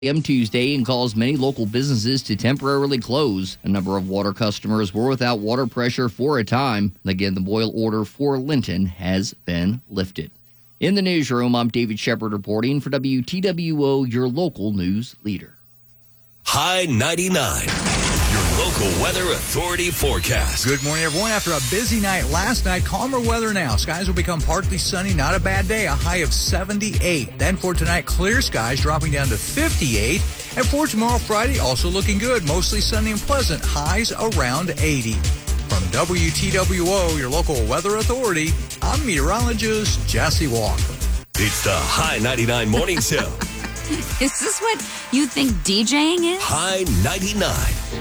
p.m. Tuesday and caused many local businesses to temporarily close. A number of water customers were without water pressure for a time. Again, the boil order for Linton has been lifted. In the newsroom, I'm David Shepard reporting for WTWO, your local news leader. High 99, your local weather authority forecast. Good morning, everyone. After a busy night last night, calmer weather now. Skies will become partly sunny. Not a bad day. A high of 78. Then for tonight, clear skies dropping down to 58. And for tomorrow, Friday, also looking good. Mostly sunny and pleasant. Highs around 80. From WTWO, your local weather authority, I'm meteorologist Jesse Walker. It's the High 99 Morning Show. Is this what you think DJing is? High 99.